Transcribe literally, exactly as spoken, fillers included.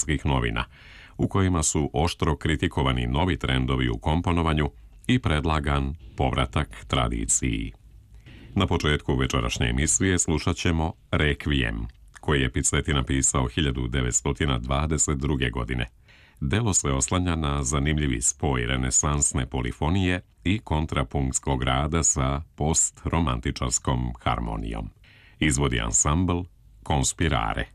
Britanskih novina, u kojima su oštro kritikovani novi trendovi u komponovanju i predlagan povratak tradiciji. Na početku večerašnje emisije slušat ćemo Requiem, koji je Pizzetti napisao hiljadu devetsto dvadeset druge. godine. Delo se oslanja na zanimljivi spoj renesansne polifonije i kontrapunktskog rada sa postromantičarskom harmonijom. Izvodi ansambl Conspirare.